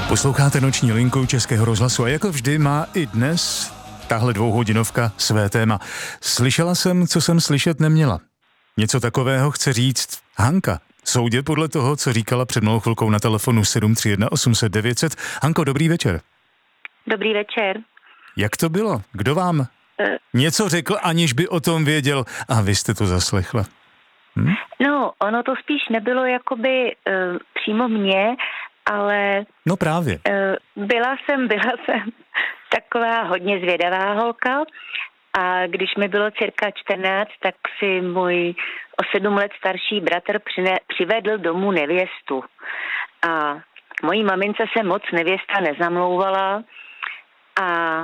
Posloucháte Noční linku Českého rozhlasu a jako vždy má i dnes tahle dvouhodinovka své téma. Slyšela jsem, co jsem slyšet neměla. Něco takového chce říct Hanka. Soudě podle toho, co říkala před malou chvilkou na telefonu 731 800 900. Hanko, dobrý večer. Dobrý večer. Jak to bylo? Kdo vám něco řekl, aniž by o tom věděl a vy jste to zaslechla? No, ono to spíš nebylo jakoby přímo mě, ale... No právě. Byla jsem taková hodně zvědavá holka a když mi bylo cirka 14, tak si můj o 7 let starší bratr přivedl domů nevěstu. A mojí mamince se moc nevěsta nezamlouvala a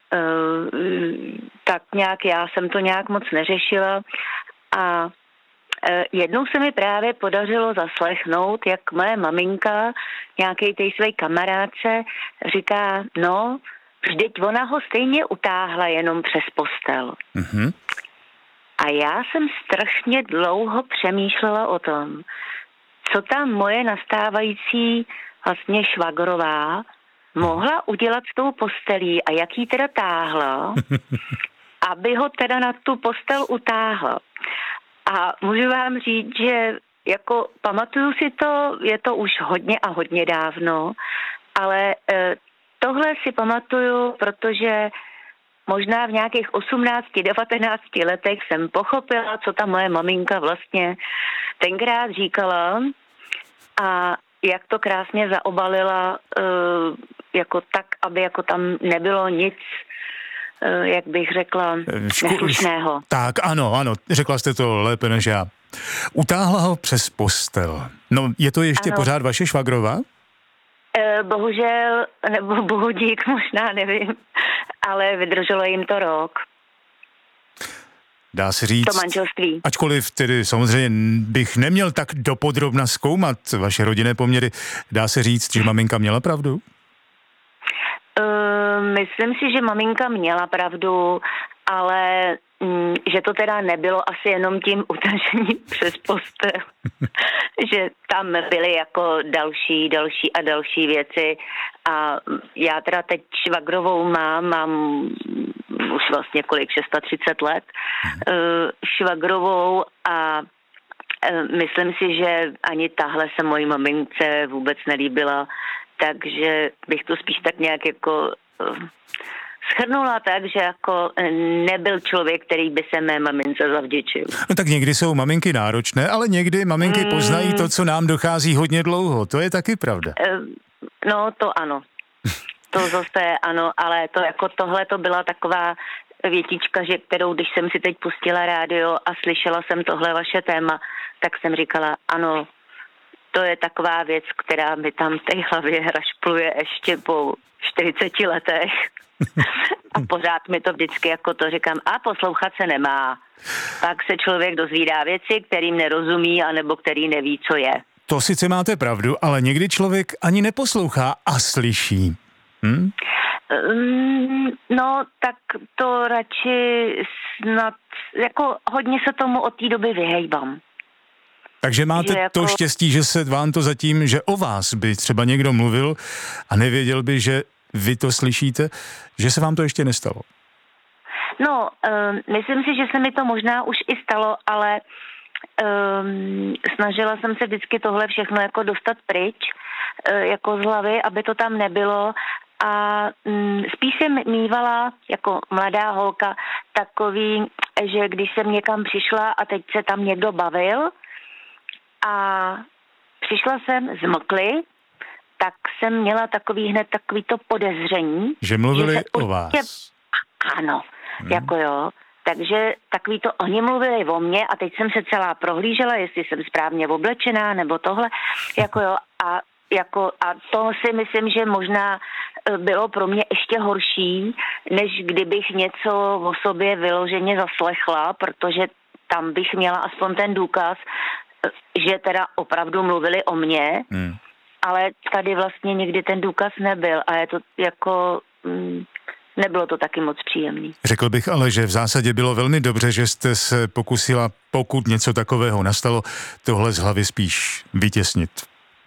tak nějak já jsem to nějak moc neřešila a jednou se mi právě podařilo zaslechnout, jak moje maminka nějakej tej své kamarádce říká, no, vždyť ona ho stejně utáhla jenom přes postel. Mm-hmm. A já jsem strašně dlouho přemýšlela o tom, co tam moje nastávající vlastně švagrová mohla udělat s tou postelí a jak jí teda táhla, aby ho teda na tu postel utáhla. A můžu vám říct, že jako pamatuju si to, je to už hodně a hodně dávno, ale tohle si pamatuju, protože možná v nějakých 18-19 letech jsem pochopila, co ta moje maminka vlastně tenkrát říkala a jak to krásně zaobalila jako tak, aby jako tam nebylo nic, jak bych řekla, neslušného. Tak, ano, řekla jste to lépe než já. Utáhla ho přes postel. No, je to ještě pořád vaše švagrová? Bohužel, nebo bohudík, možná nevím, ale vydrželo jim to rok. Dá se říct, to manželství. Ačkoliv tedy samozřejmě bych neměl tak dopodrobna zkoumat vaše rodinné poměry, dá se říct, že maminka měla pravdu? Myslím si, že maminka měla pravdu, ale že to teda nebylo asi jenom tím utažením přes postel. Že tam byly jako další věci a já teda teď švagrovou mám už vlastně kolik, 630 let, švagrovou a myslím si, že ani tahle se mojí mamince vůbec nelíbila, takže bych to spíš tak nějak jako shrnula tak, že jako nebyl člověk, který by se mé mamince zavděčil. No tak někdy jsou maminky náročné, ale někdy maminky poznají to, co nám dochází hodně dlouho. To je taky pravda. No to ano. To zase ano, ale to jako tohle to byla taková větička, že kterou, když jsem si teď pustila rádio a slyšela jsem tohle vaše téma, tak jsem říkala, ano, to je taková věc, která mi tam v té hlavě rašpluje ještě po 40 letech. A pořád mi to vždycky jako to říkám, a poslouchat se nemá. Pak se člověk dozvídá věci, kterým nerozumí, anebo který neví, co je. To sice máte pravdu, ale někdy člověk ani neposlouchá a slyší. No, tak to radši snad, jako hodně se tomu od té doby vyhejbám. Takže máte to štěstí, že se vám to zatím, že o vás by třeba někdo mluvil a nevěděl by, že vy to slyšíte, že se vám to ještě nestalo? No, myslím si, že se mi to možná už i stalo, ale snažila jsem se vždycky tohle všechno jako dostat pryč, jako z hlavy, aby to tam nebylo a spíš jsem mývala jako mladá holka takový, že když jsem někam přišla a teď se tam někdo bavil a přišla jsem z Mokly, tak jsem měla hned takový to podezření. Že mluvili o vás. Ano, jako jo. Takže takový to oni mluvili o mně a teď jsem se celá prohlížela, jestli jsem správně oblečená nebo tohle, jako jo. A to si myslím, že možná bylo pro mě ještě horší, než kdybych něco o sobě vyloženě zaslechla, protože tam bych měla aspoň ten důkaz, že teda opravdu mluvili o mně, ale tady vlastně nikdy ten důkaz nebyl a je to jako... Nebylo to taky moc příjemný. Řekl bych ale, že v zásadě bylo velmi dobře, že jste se pokusila, pokud něco takového nastalo, tohle z hlavy spíš vytěsnit.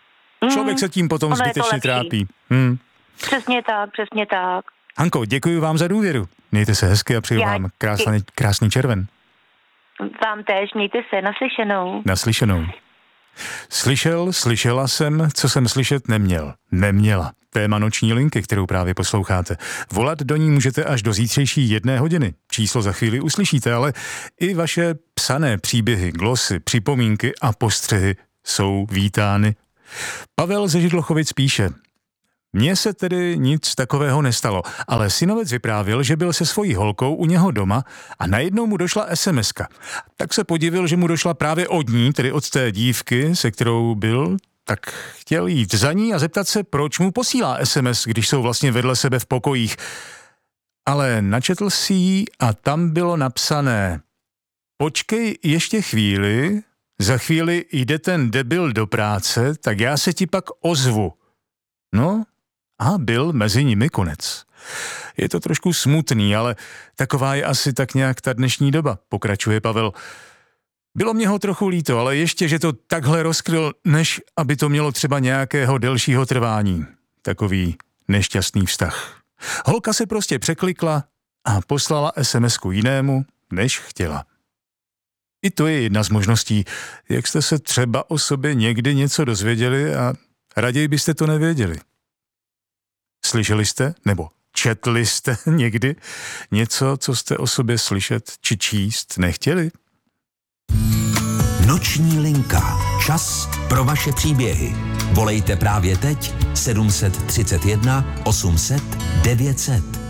Člověk se tím potom zbytečně trápí. Přesně tak. Hanko, děkuji vám za důvěru. Mějte se hezky a přeju vám krásný červen. Vám též, mějte se, naslyšenou. Naslyšenou. Slyšela jsem, co jsem slyšet neměla. Téma noční linky, kterou právě posloucháte. Volat do ní můžete až do zítřejší 1 hodiny. Číslo za chvíli uslyšíte, ale i vaše psané příběhy, glosy, připomínky a postřehy jsou vítány. Pavel ze Židlochovic píše: Mně se tedy nic takového nestalo, ale synovec vyprávěl, že byl se svojí holkou u něho doma a najednou mu došla SMS-ka. Tak se podivil, že mu došla právě od ní, tedy od té dívky, se kterou byl, tak chtěl jít za ní a zeptat se, proč mu posílá SMS, když jsou vlastně vedle sebe v pokojích. Ale načetl si ji a tam bylo napsané: Počkej ještě chvíli, za chvíli jde ten debil do práce, tak já se ti pak ozvu. No, a byl mezi nimi konec. Je to trošku smutný, ale taková je asi tak nějak ta dnešní doba, pokračuje Pavel. Bylo mě ho trochu líto, ale ještě, že to takhle rozkryl, než aby to mělo třeba nějakého delšího trvání. Takový nešťastný vztah. Holka se prostě překlikla a poslala SMS-ku jinému, než chtěla. I to je jedna z možností, jak jste se třeba o sobě někdy něco dozvěděli a raději byste to nevěděli. Slyšeli jste nebo četli jste někdy něco, co jste o sobě slyšet či číst nechtěli? Noční linka. Čas pro vaše příběhy. Volejte právě teď 731 800 900.